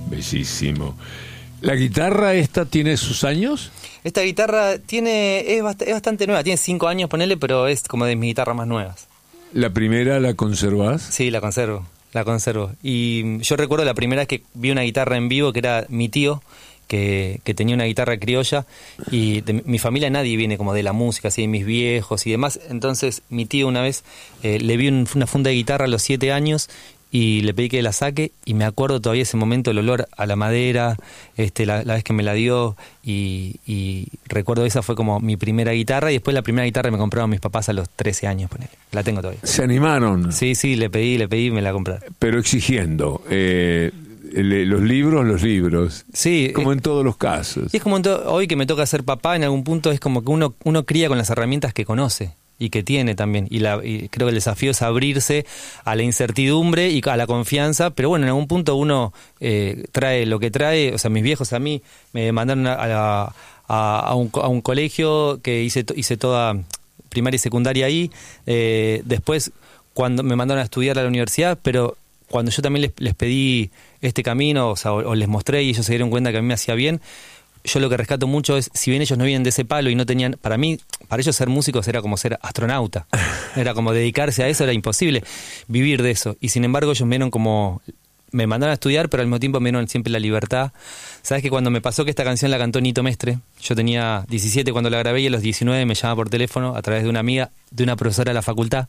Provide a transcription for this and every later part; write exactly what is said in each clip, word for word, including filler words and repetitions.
Bellísimo. ¿La guitarra esta tiene sus años? Esta guitarra tiene es, bast- es bastante nueva, tiene cinco años, ponele, pero es como de mis guitarras más nuevas. ¿La primera la conservás? Sí, la conservo, la conservo. Y yo recuerdo la primera vez que vi una guitarra en vivo, que era mi tío, que, que tenía una guitarra criolla, y de mi familia nadie viene como de la música, así de mis viejos y demás. Entonces mi tío una vez eh, le vi un, una funda de guitarra a los siete años y le pedí que la saque, y me acuerdo todavía ese momento, el olor a la madera, este, la, la vez que me la dio, y, y recuerdo esa fue como mi primera guitarra, y después la primera guitarra me compraron mis papás a los trece años, ponele. La tengo todavía. ¿Se animaron? Sí, sí, le pedí, le pedí y me la compraron. Pero exigiendo. Eh, le- los libros, los libros. Sí. Como eh, en todos los casos. Y es como en to- hoy que me toca ser papá, en algún punto es como que uno, uno cría con las herramientas que conoce y que tiene también. Y, la, y creo que el desafío es abrirse a la incertidumbre y a la confianza, pero bueno, en algún punto uno eh, trae lo que trae. O sea, mis viejos a mí me mandaron a, a, a, a, un, co- a un colegio que hice, to- hice toda primaria y secundaria ahí. Eh, después, cuando me mandaron a estudiar a la universidad, pero cuando yo también les, les pedí este camino, o sea, o, o les mostré y ellos se dieron cuenta que a mí me hacía bien, yo lo que rescato mucho es, si bien ellos no vienen de ese palo y no tenían, para mí, para ellos ser músicos era como ser astronauta, era como dedicarse a eso, era imposible vivir de eso, y sin embargo ellos me dieron como, me mandaron a estudiar, pero al mismo tiempo me dieron siempre la libertad. Sabes que cuando me pasó que esta canción la cantó Nito Mestre, yo tenía diecisiete cuando la grabé, y a los diecinueve me llama por teléfono a través de una amiga, de una profesora de la facultad,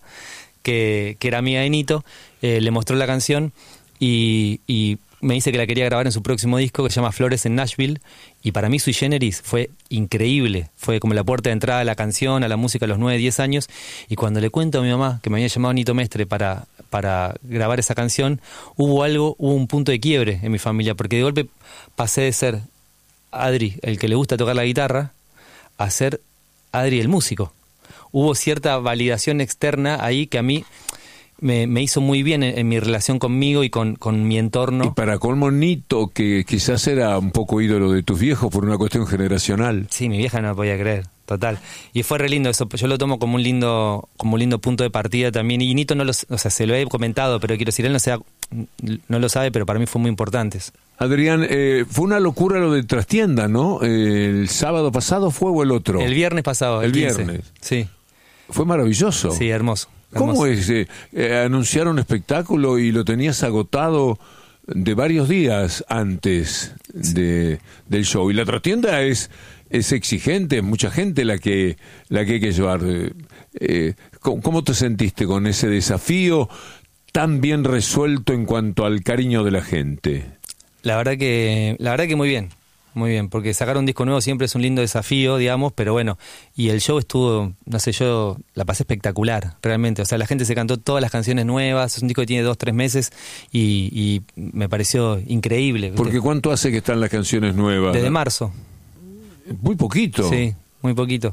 que, que era amiga de Nito, eh, le mostró la canción y, y me dice que la quería grabar en su próximo disco, que se llama Flores en Nashville, y para mí Sui Generis fue increíble, fue como la puerta de entrada a la canción, a la música a los nueve, diez años, y cuando le cuento a mi mamá que me había llamado Nito Mestre para, para grabar esa canción, hubo algo, hubo un punto de quiebre en mi familia, porque de golpe pasé de ser Adri, el que le gusta tocar la guitarra, a ser Adri, el músico. Hubo cierta validación externa ahí que a mí me, me hizo muy bien en, en mi relación conmigo y con, con mi entorno. Y para colmo, Nito, que quizás era un poco ídolo de tus viejos por una cuestión generacional. Sí, mi vieja no lo podía creer, total. Y fue re lindo eso, yo lo tomo como un lindo como un lindo punto de partida también. Y Nito no lo, o sea, se lo he comentado, pero quiero decir, él no, sea, no lo sabe, pero para mí fue muy importante. Adrián, eh, fue una locura lo de Trastienda, ¿no? Eh, ¿El sábado pasado fue o el otro? El viernes pasado, el, El quince. viernes. Sí. Fue maravilloso. Sí, hermoso. ¿Cómo hermoso. es eh, eh, anunciar un espectáculo y lo tenías agotado de varios días antes de, del show? Y la trastienda es, es exigente, es mucha gente la que, la que hay que llevar. Eh, eh, ¿cómo, ¿Cómo te sentiste con ese desafío tan bien resuelto en cuanto al cariño de la gente? La verdad que, la verdad que muy bien, muy bien, porque sacar un disco nuevo siempre es un lindo desafío, digamos, pero bueno, y el show estuvo, no sé, yo la pasé espectacular, realmente, o sea, la gente se cantó todas las canciones nuevas, es un disco que tiene dos, tres meses, y, y me pareció increíble. ¿Viste? Porque ¿cuánto hace que están las canciones nuevas? Desde marzo. Muy poquito. Sí, muy poquito,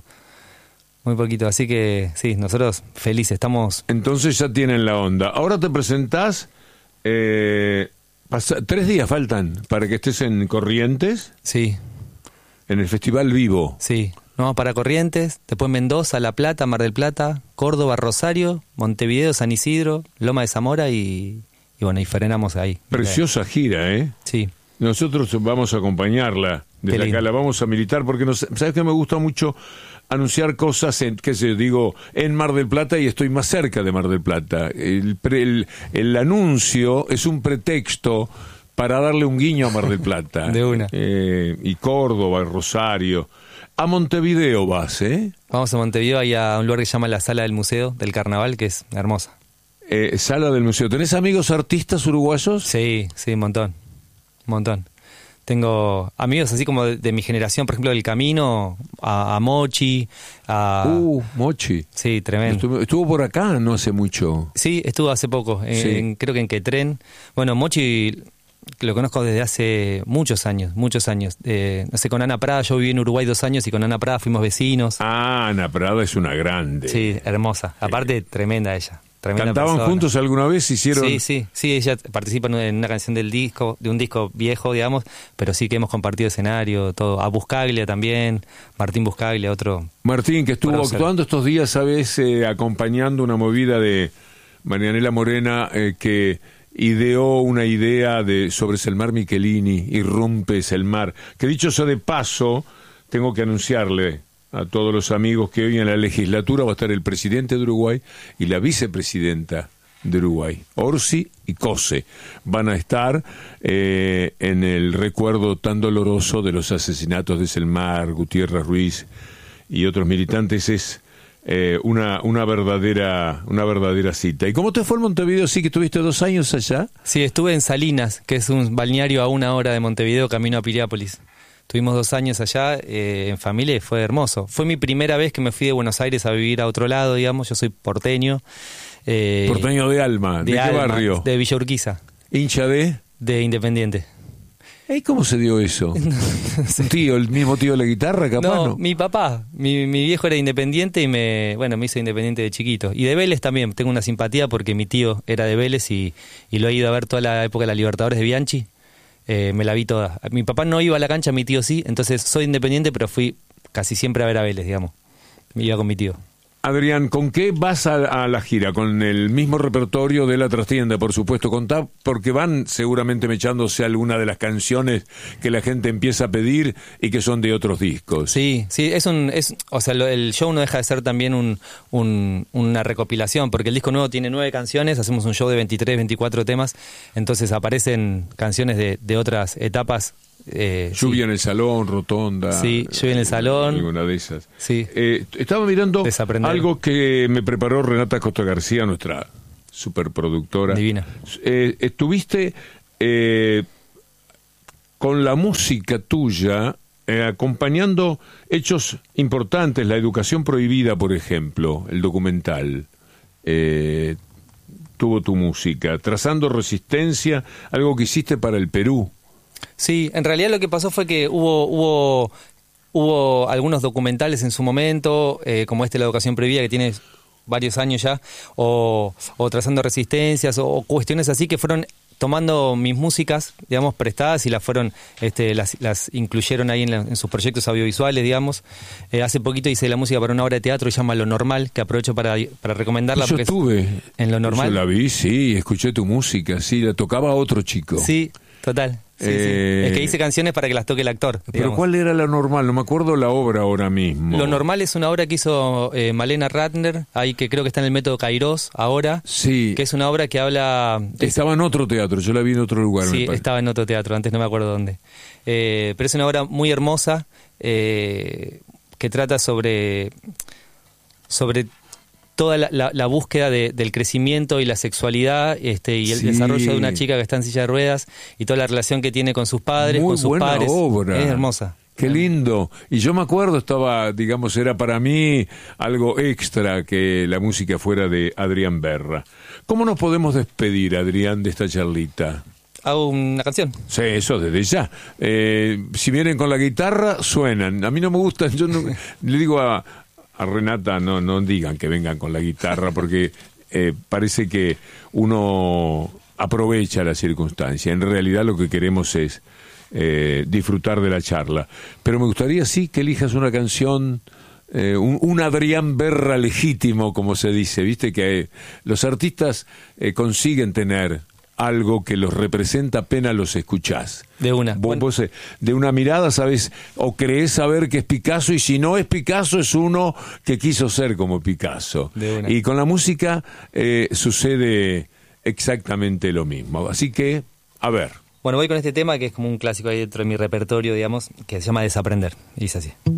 muy poquito, así que sí, nosotros felices, estamos... Entonces ya tienen la onda. Ahora te presentás... Eh, Pasa, tres días faltan para que estés en Corrientes, Sí, en el Festival Vivo. sí. Nos vamos para Corrientes, después Mendoza, La Plata, Mar del Plata, Córdoba, Rosario, Montevideo, San Isidro, Loma de Zamora y, y bueno, y frenamos ahí. Preciosa gira, ¿eh? Sí, Nosotros vamos a acompañarla desde Qué lindo. acá, la vamos a militar, porque nos, ¿sabes que me gusta mucho anunciar cosas, en, qué sé yo, digo, en Mar del Plata y estoy más cerca de Mar del Plata? El, pre, el, el anuncio es un pretexto para darle un guiño a Mar del Plata. De una. Eh, y Córdoba, Rosario. A Montevideo vas, ¿eh? vamos a Montevideo y a un lugar que se llama la Sala del Museo del Carnaval, que es hermosa. eh Sala del Museo. ¿Tenés amigos artistas uruguayos? Sí, sí, un montón, un montón. Tengo amigos así como de, de mi generación, por ejemplo, del Camino, a, a Mochi, a... Uh, Mochi. Sí, tremendo. Estuvo, estuvo por acá no hace mucho. Sí, estuvo hace poco, en, Sí. en- creo que en Quetren. Bueno, Mochi lo conozco desde hace muchos años, muchos años. Eh, no sé, con Ana Prada, yo viví en Uruguay dos años y con Ana Prada fuimos vecinos. Ah, Ana Prada es una grande. Sí, hermosa. Aparte, tremenda ella. Tremenda ¿Cantaban persona. juntos alguna vez? ¿Hicieron? Sí, sí, sí, ella participa en una canción del disco, de un disco viejo, digamos, pero sí que hemos compartido escenario, todo. A Buscaglia también, Martín Buscaglia, otro. Martín, que estuvo Prócer. actuando estos días, ¿sabes? Eh, acompañando una movida de Marianela Morena, eh, que ideó una idea de sobre Selmar Michelini, Irrumpe Selmar, que dicho sea de paso, tengo que anunciarle a todos los amigos que hoy en la legislatura va a estar el presidente de Uruguay y la vicepresidenta de Uruguay, Orsi y Cose, van a estar eh, en el recuerdo tan doloroso de los asesinatos de Selmar, Gutiérrez Ruiz y otros militantes. Es eh, una una verdadera una verdadera cita. ¿Y cómo te fue en Montevideo? Sí, que estuviste dos años allá. Sí, estuve en Salinas, que es un balneario a una hora de Montevideo, camino a Piriápolis. Tuvimos dos años allá eh, en familia y fue hermoso. Fue mi primera vez que me fui de Buenos Aires a vivir a otro lado, digamos. Yo soy porteño. Eh, porteño de alma. ¿De, de qué alma, barrio? De Villa Urquiza. ¿Hincha de? De Independiente. ¿Y cómo se dio eso? No sé. ¿Un tío, el mismo tío de la guitarra, capaz? No, no? mi papá. Mi, mi viejo era independiente y me, bueno, me hizo independiente de chiquito. Y de Vélez también. Tengo una simpatía porque mi tío era de Vélez y, y lo he ido a ver toda la época de la Libertadores de Bianchi. Eh, me la vi toda. Mi papá no iba a la cancha, mi tío sí. Entonces soy independiente, pero fui casi siempre a ver a Vélez, digamos. Me iba con mi tío. Adrián, ¿con qué vas a, a la gira? ¿Con el mismo repertorio de La Trastienda, por supuesto? Contá, porque van seguramente mechándose alguna de las canciones que la gente empieza a pedir y que son de otros discos. Sí, sí, es un, es, o sea, lo, el show no deja de ser también un, un, una recopilación, porque el disco nuevo tiene nueve canciones, hacemos un show de veintitrés, veinticuatro temas, entonces aparecen canciones de, de otras etapas. Eh, Lluvia sí. en el salón, Rotonda. Sí, Lluvia en el salón. Alguna de esas. Sí. Eh, estaba mirando Desaprender. Algo que me preparó Renata Costa García, nuestra superproductora. Divina. Eh, estuviste eh, con la música tuya eh, acompañando hechos importantes, la educación prohibida, por ejemplo, el documental. Eh, tuvo tu música, trazando resistencia, algo que hiciste para el Perú. Sí, en realidad lo que pasó fue que hubo hubo hubo algunos documentales en su momento, eh, como este La Educación Prohibida, que tiene varios años ya, o, o Trazando Resistencias, o, o cuestiones así que fueron tomando mis músicas, digamos, prestadas y las fueron, este, las, las incluyeron ahí en, la, en sus proyectos audiovisuales, digamos. Eh, hace poquito hice la música para una obra de teatro que se llama Lo Normal, que aprovecho para, para recomendarla. Yo porque estuve en Lo Normal. Yo la vi, sí, escuché tu música, sí, la tocaba otro chico. Sí, total. Sí, eh, sí. Es que hice canciones para que las toque el actor. Pero digamos. ¿cuál era Lo Normal? No me acuerdo la obra ahora mismo. Lo Normal es una obra que hizo eh, Malena Ratner, ahí que creo que está en el método Kairos ahora. Sí. Que es una obra que habla... Estaba en otro teatro, yo la vi en otro lugar. Sí, me estaba en otro teatro, antes no me acuerdo dónde. Eh, pero es una obra muy hermosa eh, que trata sobre... sobre toda la, la, la búsqueda de, del crecimiento y la sexualidad este, y el sí. desarrollo de una chica que está en silla de ruedas y toda la relación que tiene con sus padres, Muy con sus buena pares. Obra. Es hermosa. Qué lindo. Y yo me acuerdo, estaba, digamos, era para mí algo extra que la música fuera de Adrián Berra. ¿Cómo nos podemos despedir, Adrián, de esta charlita? Hago una canción. Sí, eso desde ya. Eh, si vienen con la guitarra, suenan. A mí no me gustan, yo no, le digo a... A Renata, no no digan que vengan con la guitarra porque eh, parece que uno aprovecha la circunstancia. En realidad lo que queremos es eh, disfrutar de la charla. Pero me gustaría sí que elijas una canción, eh, un, un Adrián Berra legítimo, como se dice. Viste que eh, los artistas eh, consiguen tener algo que los representa apenas los escuchás. De una. Vos, Bueno. vos, de una mirada sabés o creés saber que es Picasso, y si no es Picasso es uno que quiso ser como Picasso. De una. Y con la música eh, sucede exactamente lo mismo. Así que, a ver. Bueno, voy con este tema que es como un clásico ahí dentro de mi repertorio, digamos, que se llama Desaprender. Y dice así.